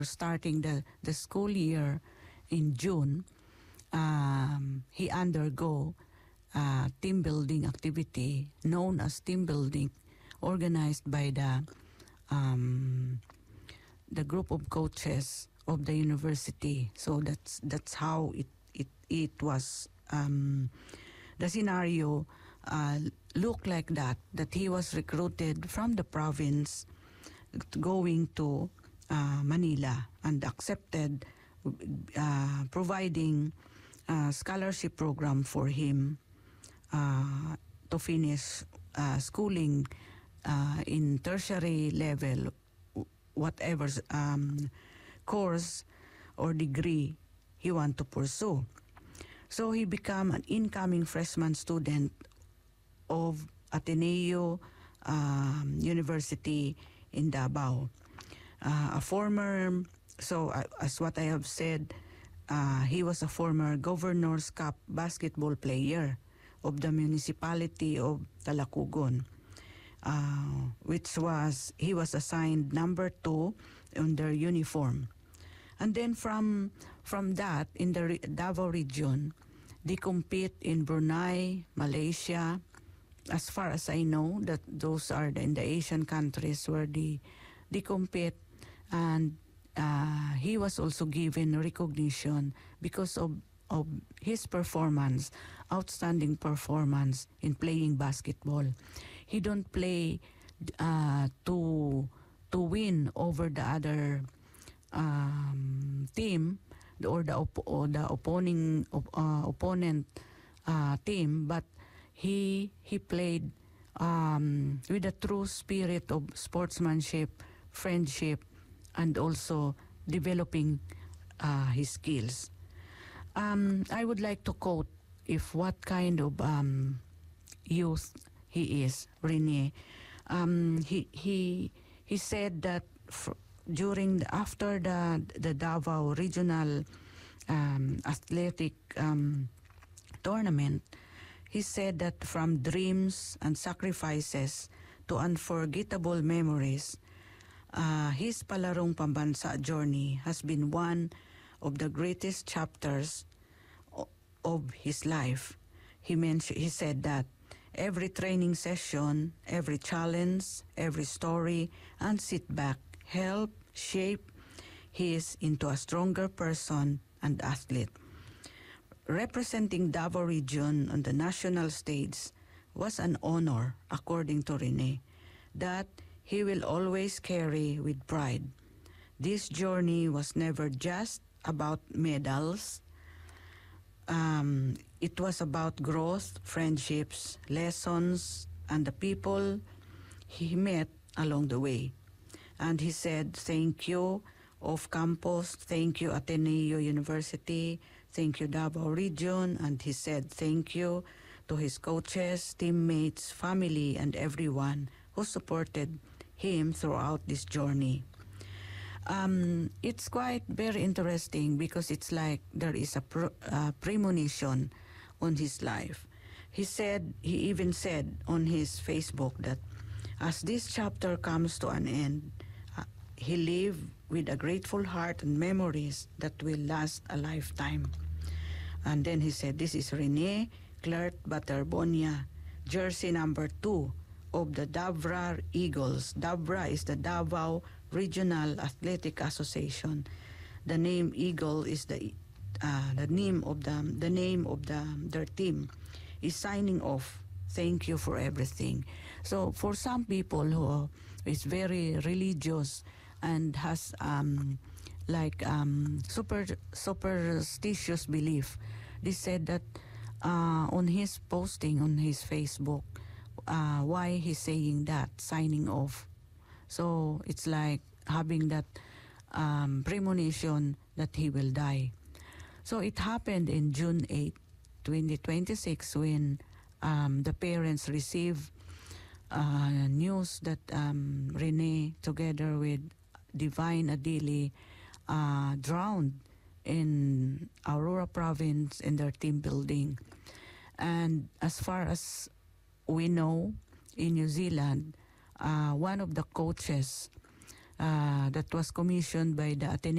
starting the school year in June, he undergo team building activity known as team building, organized by the group of coaches of the university. So that's how it was. The scenario looked like that he was recruited from the province going to Manila and accepted, providing a scholarship program for him to finish schooling in tertiary level, whatever course or degree he want to pursue. So he became an incoming freshman student of Ateneo University in Davao. As what I have said, he was a former Governor's Cup basketball player of the municipality of Talacugon, he was assigned number 2 on their uniform. And then from that, in the Davao region, they compete in Brunei, Malaysia. As far as I know, that those are in the Asian countries where they compete. And he was also given recognition because of his performance, outstanding performance in playing basketball. He don't play to win over the other team or the opponent team, but he played with a true spirit of sportsmanship, friendship, and also developing his skills. I would like to quote what kind of youth he is, Rene. He said that after the Davao Regional Athletic Tournament, he said that from dreams and sacrifices to unforgettable memories, his Palarong Pambansa journey has been one of the greatest chapters of his life. He said that every training session, every challenge, every story and setback helped shape his into a stronger person and athlete. Representing Davao region on the national stage was an honor, according to Rene, that he will always carry with pride. This journey was never just about medals. It was about growth, friendships, lessons, and the people he met along the way. And he said, thank you off campus, thank you Ateneo University, thank you Davao region, and he said thank you to his coaches, teammates, family, and everyone who supported him throughout this journey. It's quite very interesting because it's like there is a premonition on his life. He even said on his Facebook that as this chapter comes to an end, he lived with a grateful heart and memories that will last a lifetime. And then he said, this is Rene Clert Baterbonia, jersey number 2 of the Davra Eagles. Davra is the Davao Regional Athletic Association. The name Eagle is the name of their team. Is signing off. Thank you for everything. So for some people who is very religious and has superstitious belief, they said that on his posting on his Facebook, why he's saying that, signing off. So it's like having that premonition that he will die. So it happened in June 8, 2026, when the parents received news that Rene, together with Divine Adili, drowned in Aurora province in their team building. And as far as we know, in New Zealand, one of the coaches that was commissioned by the Ateneo